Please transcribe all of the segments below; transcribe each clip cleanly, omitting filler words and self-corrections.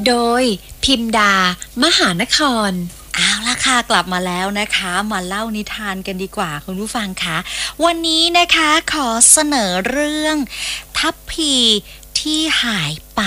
โดยพิมดามหานครเอาละค่ะกลับมาแล้วนะคะมาเล่านิทานกันดีกว่าคุณผู้ฟังคะวันนี้นะคะขอเสนอเรื่องทัพพีที่หายไป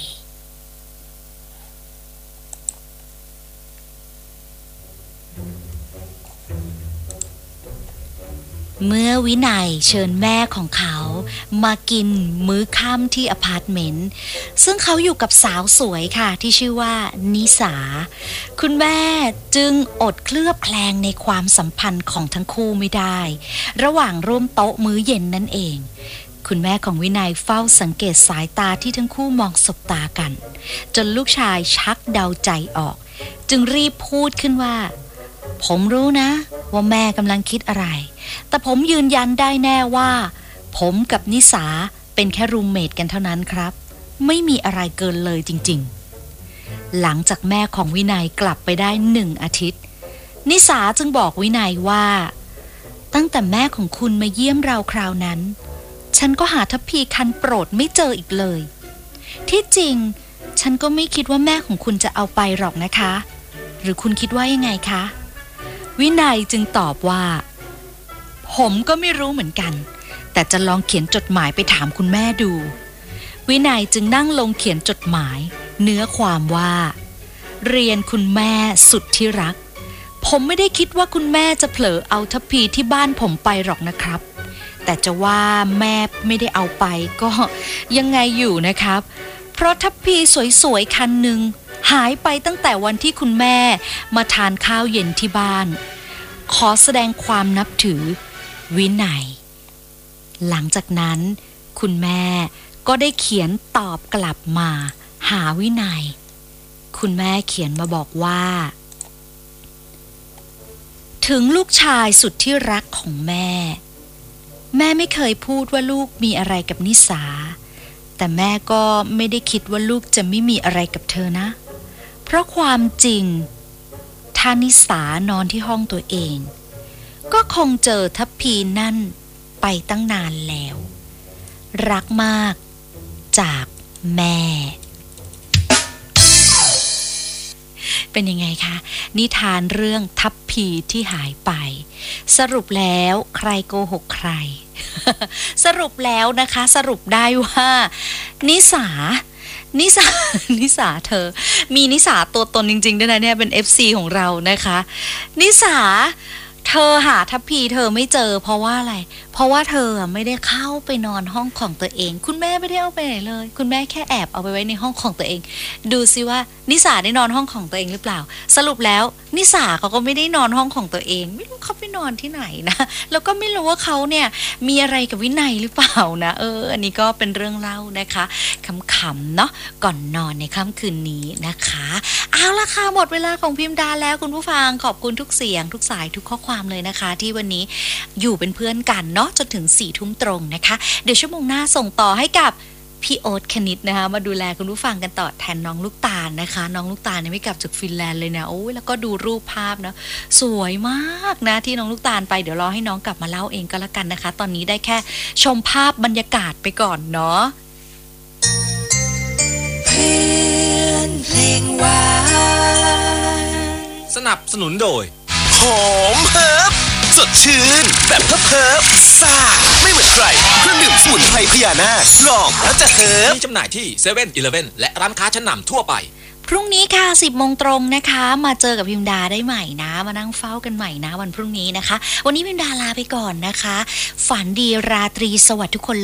เมื่อวินัยเชิญแม่ของเขามากินมื้อค่ำที่อพาร์ตเมนต์ซึ่งเขาอยู่กับสาวสวยค่ะที่ชื่อว่านิสาคุณแม่จึงอดเคลือบแคลงในความสัมพันธ์ของทั้งคู่ไม่ได้ระหว่างร่วมโต๊ะมื้อเย็นนั่นเองคุณแม่ของวินัยเฝ้าสังเกตสายตาที่ทั้งคู่มองสบตากันจนลูกชายชักเดาใจออกจึงรีบพูดขึ้นว่าผมรู้นะว่าแม่กำลังคิดอะไรแต่ผมยืนยันได้แน่ว่าผมกับนิสาเป็นแค่รูมเมทกันเท่านั้นครับไม่มีอะไรเกินเลยจริงๆหลังจากแม่ของวินัยกลับไปได้1 อาทิตย์นิสาจึงบอกวินัยว่าตั้งแต่แม่ของคุณมาเยี่ยมเราคราวนั้นฉันก็หาทัพพีคันโปรดไม่เจออีกเลยที่จริงฉันก็ไม่คิดว่าแม่ของคุณจะเอาไปหรอกนะคะหรือคุณคิดว่ายังไงคะวินัยจึงตอบว่าผมก็ไม่รู้เหมือนกันแต่จะลองเขียนจดหมายไปถามคุณแม่ดูวินัยจึงนั่งลงเขียนจดหมายเนื้อความว่าเรียนคุณแม่สุดที่รักผมไม่ได้คิดว่าคุณแม่จะเผลอเอาทัพพีที่บ้านผมไปหรอกนะครับแต่จะว่าแม่ไม่ได้เอาไปก็ยังไงอยู่นะครับเพราะทัพพีสวยๆคันหนึ่งหายไปตั้งแต่วันที่คุณแม่มาทานข้าวเย็นที่บ้านขอแสดงความนับถือวินัยหลังจากนั้นคุณแม่ก็ได้เขียนตอบกลับมาหาวินัยคุณแม่เขียนมาบอกว่าถึงลูกชายสุดที่รักของแม่ไม่เคยพูดว่าลูกมีอะไรกับนิสาแต่แม่ก็ไม่ได้คิดว่าลูกจะไม่มีอะไรกับเธอนะเพราะความจริงถ้านิสานอนที่ห้องตัวเองก็คงเจอทัพพีนั่นไปตั้งนานแล้วรักมากจากแม่เป็นยังไงคะนิทานเรื่องทัพพีที่หายไปสรุปแล้วใครโกหกใคร สรุปแล้วนะคะสรุปได้ว่านิสาเธอมีนิสาตัวตนจริงๆด้วยนะเนี่ยเป็น FC ของเรานะคะนิสาเธอหาทัพพีเธอไม่เจอเพราะว่าอะไรเพราะว่าเธอไม่ได้เข้าไปนอนห้องของตัวเองคุณแม่ไม่ได้เอาไปไหนเลยคุณแม่แค่แอบเอาไปไว้ในห้องของตัวเองดูซิว่านิสาได้นอนห้องของตัวเองหรือเปล่าสรุปแล้วนิสาเขาก็ไม่ได้นอนห้องของตัวเองไม่รู้เขาไปนอนที่ไหนนะแล้วก็ไม่รู้ว่าเขาเนี่ยมีอะไรกับวินัยหรือเปล่านะอันนี้ก็เป็นเรื่องเล่านะคะขำๆเนาะก่อนนอนในค่ำคืนนี้นะคะเอาละค่ะหมดเวลาของพิมพ์ดาแล้วคุณผู้ฟังขอบคุณทุกเสียงทุกสายทุกข้อความเลยนะคะที่วันนี้อยู่เป็นเพื่อนกันเนาะจนถึง4 ทุ่มตรงนะคะเดี๋ยวชั่วโมงหน้าส่งต่อให้กับพี่โอ๊ตคณิตนะคะมาดูแลคุณผู้ฟังกันต่อแทนน้องลูกตาลนะคะน้องลูกตาลเนี่ยไม่กลับจากฟินแลนด์เลยนะโอ้ยแล้วก็ดูรูปภาพนะสวยมากนะที่น้องลูกตาลไปเดี๋ยวรอให้น้องกลับมาเล่าเองก็แล้วกันนะคะตอนนี้ได้แค่ชมภาพบรรยากาศไปก่อนเนาะเพลงหวานสนับสนุนโดยหอมเฮิร์บสดชื่นแบบเฮิร์บซ่าไม่เหมือนใครเครื่องดื่มสมุนไพรพญานาคลองแล้วจะเฮิร์บมีจำหน่ายที่เซเว่นอีเลฟเว่นและร้านค้าชั้นนำทั่วไปพรุ่งนี้ค่ะ 10 โมงตรงนะคะมาเจอกับพิมดาได้ใหม่นะมานั่งเฝ้ากันใหม่นะวันพรุ่งนี้นะคะวันนี้พิมดาลาไปก่อนนะคะฝันดีราตรีสวัสดิ์ทุกคน